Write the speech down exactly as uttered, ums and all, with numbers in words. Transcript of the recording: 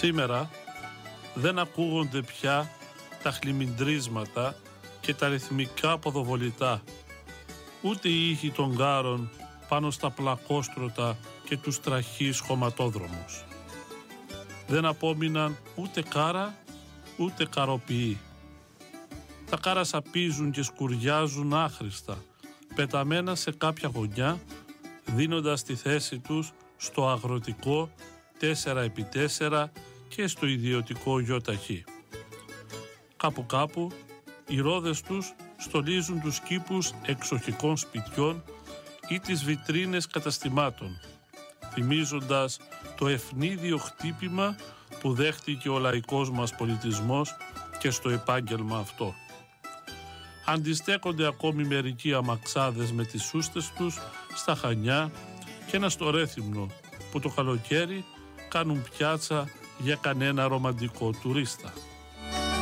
Σήμερα δεν ακούγονται πια τα χλιμιντρίσματα και τα ρυθμικά ποδοβολητά, ούτε οι ήχοι των γκάρων πάνω στα πλακόστρωτα και τους τραχείς χωματόδρομους. Δεν απόμειναν ούτε κάρα, ούτε καροποιοί. Τα κάρα σαπίζουν και σκουριάζουν άχρηστα, πεταμένα σε κάποια γωνιά, δίνοντας τη θέση τους στο αγροτικό τέσσερα επί τέσσερα και στο ιδιωτικό γιοταχή. Κάπου κάπου οι ρόδες τους στολίζουν τους κήπους εξοχικών σπιτιών ή τις βιτρίνες καταστημάτων, θυμίζοντας το ευνίδιο χτύπημα που δέχτηκε ο λαϊκός μας πολιτισμός και στο επάγγελμα αυτό. Αντιστέκονται ακόμη μερικοί αμαξάδες με τις σούστες τους στα Χανιά και ένα στο Ρέθυμνο που το καλοκαίρι κάνουν πιάτσα για κανένα ρομαντικό τουρίστα.